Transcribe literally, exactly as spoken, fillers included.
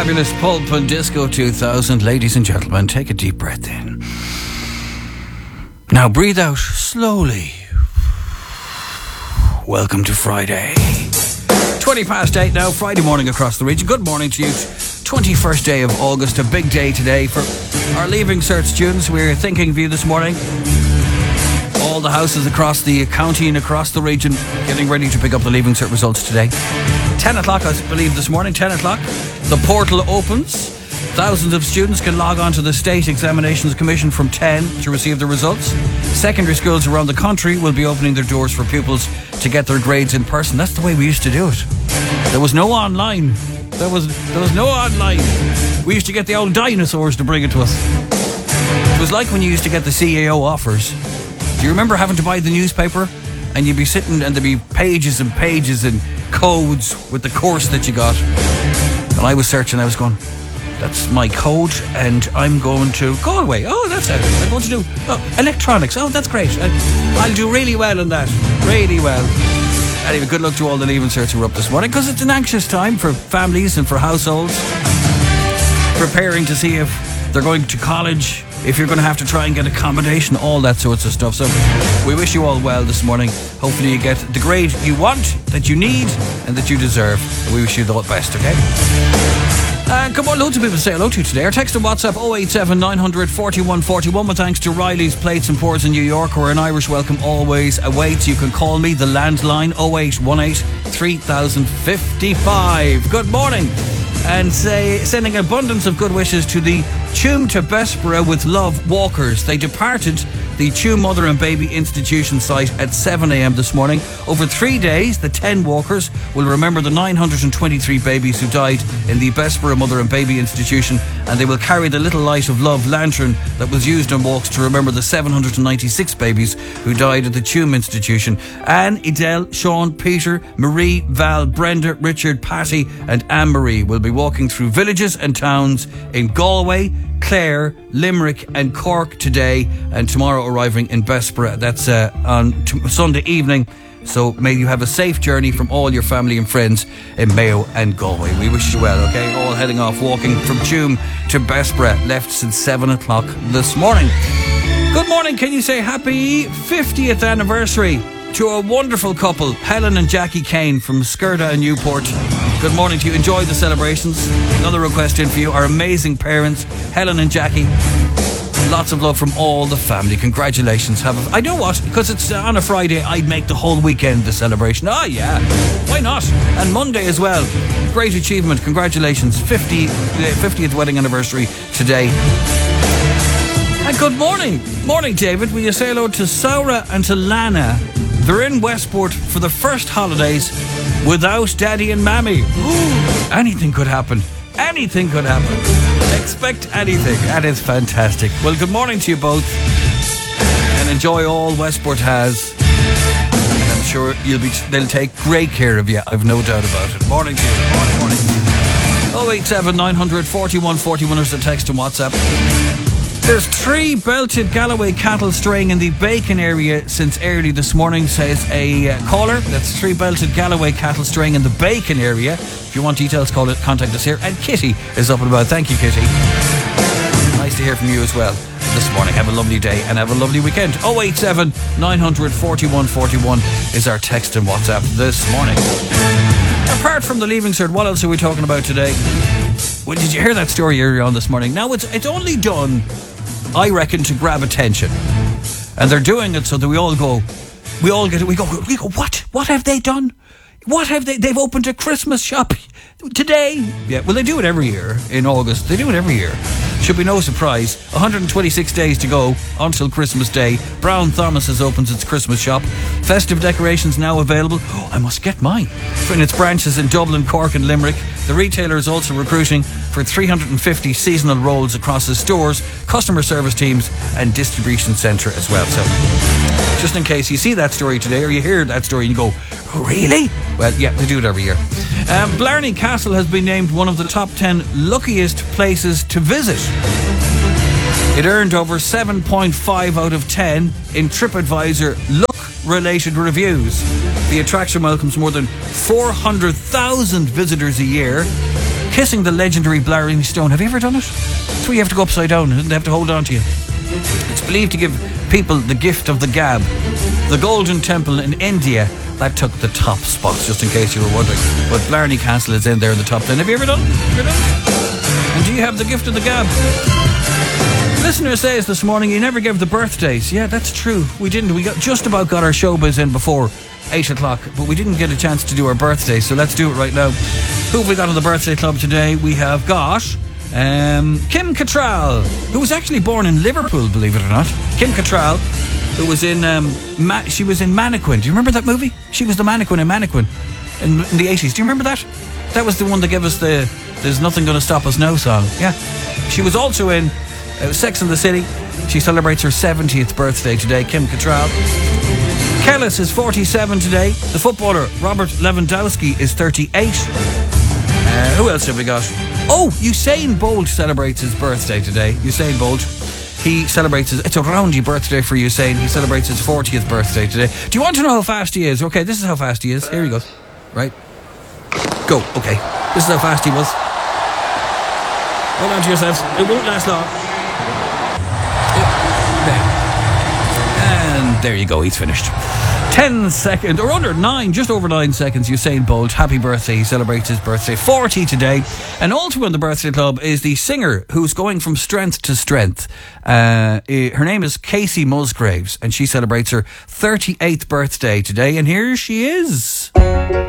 Fabulous Pulp and Disco two thousand. Ladies and gentlemen, take a deep breath in. Now breathe out slowly. Welcome to Friday. twenty past eight now, Friday morning across the region. Good morning to you. twenty-first day of August, a big day today for our Leaving Cert students. We're thinking of you this morning. All the houses across the county and across the region getting ready to pick up the Leaving Cert results today. ten o'clock, I believe, this morning, ten o'clock. The portal opens. Thousands of students can log on to the State Examinations Commission from ten to receive the results. Secondary schools around the country will be opening their doors for pupils to get their grades in person. That's the way we used to do it. There was no online. There was there was no online. We used to get the old dinosaurs to bring it to us. It was like when you used to get the C A O offers. Do you remember having to buy the newspaper? And you'd be sitting and there'd be pages and pages and codes with the course that you got. And I was searching, I was going, that's my code and I'm going to Galway. Oh, that's it. I'm going to do oh, electronics. Oh, that's great. I, I'll do really well in that. Really well. Anyway, good luck to all the Leaving Certs who are up this morning, because it's an anxious time for families and for households preparing to see if they're going to college, if you're going to have to try and get accommodation, all that sorts of stuff. So we wish you all well this morning. Hopefully you get the grade you want, that you need and that you deserve. We wish you the best, okay? Uh, come on, loads of people to say hello to today. Our text and WhatsApp oh eight seven nine hundred forty-one forty-one. With thanks to Riley's Plates and Pours in New York, where an Irish welcome always awaits. You can call me, the landline, oh eight one eight three thousand fifty-five. Good morning. And say, sending abundance of good wishes to the Tuam to Bessborough with Love walkers. They departed the Tuam Mother and Baby Institution site at seven a.m. this morning. Over three days, the ten walkers will remember the nine hundred twenty-three babies who died in the Bessborough Mother and Baby Institution, and they will carry the Little Light of Love lantern that was used on walks to remember the seven hundred ninety-six babies who died at the Tuam Institution. Anne, Edel, Sean, Peter, Marie, Val, Brenda, Richard, Patty and Anne-Marie will be walking through villages and towns in Galway, Clare, Limerick and Cork today, and tomorrow arriving in Bessborough. That's uh, on t- Sunday evening. So may you have a safe journey from all your family and friends in Mayo and Galway. We wish you well, okay? All heading off, walking from Tuam to Bessborough, left since seven o'clock this morning. Good morning. Can you say happy fiftieth anniversary to a wonderful couple, Helen and Jackie Kane from Skirta and Newport. Good morning to you. Enjoy the celebrations. Another request in for you. Our amazing parents, Helen and Jackie. Lots of love from all the family. Congratulations. Have a, I know what, because it's on a Friday, I'd make the whole weekend the celebration. Oh yeah, why not? And Monday as well. Great achievement. Congratulations. fifty, fiftieth wedding anniversary today. And good morning. Morning, David. Will you say hello to Saura and to Lana? They're in Westport for the first holidays without Daddy and Mammy. Ooh, anything could happen. Anything could happen. Expect anything. That is fantastic. Well, good morning to you both. And enjoy all Westport has. And I'm sure you'll be. They'll take great care of you. I've no doubt about it. Morning to you. Morning, morning. oh eight seven nine hundred forty-one forty-one is the text and WhatsApp. There's three belted Galloway cattle straying in the Bacon area since early this morning, says a uh, caller. That's three belted Galloway cattle straying in the Bacon area. If you want details, call it, contact us here. And Kitty is up and about. Thank you, Kitty. Nice to hear from you as well this morning. Have a lovely day and have a lovely weekend. oh eight seven nine hundred forty-one forty-one is our text and WhatsApp this morning. Apart from the Leaving Cert, what else are we talking about today? Well, did you hear that story earlier on this morning? Now, it's it's only done, I reckon, to grab attention. And they're doing it so that we all go, we all get it, we go, we go, what? What have they done? What have they, they've opened a Christmas shop today? Yeah, well, they do it every year in August. They do it every year. Should be no surprise. one hundred twenty-six days to go until Christmas Day. Brown Thomas's opens its Christmas shop. Festive decorations now available. Oh, I must get mine. In its branches in Dublin, Cork and Limerick. The retailer is also recruiting for three hundred fifty seasonal roles across its stores, customer service teams and distribution centre as well. So, just in case you see that story today or you hear that story and you go, really? Well, yeah, they do it every year. Um, Blarney Castle has been named one of the top ten luckiest places to visit. It earned over seven point five out of ten in TripAdvisor luck-related reviews. The attraction welcomes more than four hundred thousand visitors a year. kissing the legendary Blarney Stone. Have you ever done it? It's where you have to go upside down and they have to hold on to you. It's believed to give people the gift of the gab. The Golden Temple in India, that took the top spot, just in case you were wondering. But Blarney Castle is in there in the top ten. Have you ever done it? Have you ever done it? And do you have the gift of the gab? Listener says this morning you never gave the birthdays. Yeah, that's true. We didn't. We got just about got our showbiz in before eight o'clock, but we didn't get a chance to do our birthdays, so let's do it right now. Who have we got on the birthday club today? We have got um, Kim Cattrall, who was actually born in Liverpool, believe it or not. Kim Cattrall, who was in um, Ma- she was in Mannequin. Do you remember that movie? She was the mannequin in Mannequin in, in the eighties. Do you remember that? That was the one that gave us the "There's Nothing Gonna Stop Us Now" song. Yeah. She was also in uh, Sex and the City. She celebrates her seventieth birthday today, Kim Cattrall. Kellis is forty-seven today. The footballer Robert Lewandowski is thirty-eight. Uh, who else have we got? Oh, Usain Bolt celebrates his birthday today. Usain Bolt. He celebrates his... It's a roundy birthday for Usain. He celebrates his fortieth birthday today. Do you want to know how fast he is? Okay, this is how fast he is. Here he goes. Right. Go. Okay. This is how fast he was. Hold on to yourselves. It won't last long. There. And there you go. He's finished. Ten seconds, or under nine, just over nine seconds, Usain Bolt, happy birthday. He celebrates his birthday, forty today. And also in the birthday club is the singer who's going from strength to strength. Uh, her name is Casey Musgraves, and she celebrates her thirty-eighth birthday today. And here she is.